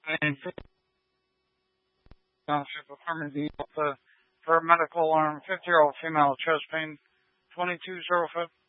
And township of Hermondale for a medical alarm, 50-year-old female chest pain, 2205.